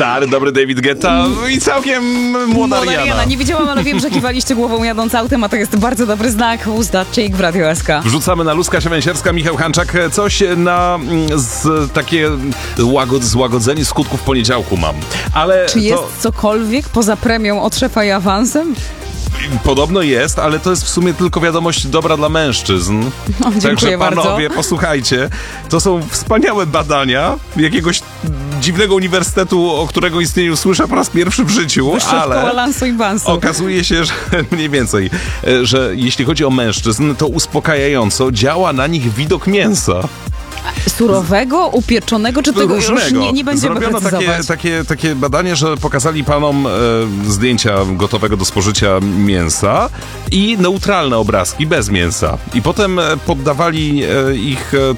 Stary, dobry David Guetta i całkiem młoda Rihanna. Nie widziałam, ale wiem, że kiwaliście głową jadąc autem, a to jest bardzo dobry znak. Who's that chick w Radio SK. Wrzucamy na Luzka Siewęsierska, Michał Hanczak. Coś na takie złagodzenie skutków poniedziałku mam. Ale czy jest cokolwiek poza premią od szefa i awansem? Podobno jest, ale to jest w sumie tylko wiadomość dobra dla mężczyzn. Także panowie, posłuchajcie. To są wspaniałe badania jakiegoś dziwnego uniwersytetu, o którego istnieniu słyszę po raz pierwszy w życiu, ale Lansu i Bansu. okazuje się, że mniej więcej, że jeśli chodzi o mężczyzn, to uspokajająco działa na nich widok mięsa. Surowego, upieczonego, czy tego różnego. Już nie będziemy Zrobiono precyzować? takie badanie, że pokazali panom zdjęcia gotowego do spożycia mięsa i neutralne obrazki bez mięsa. I potem poddawali ich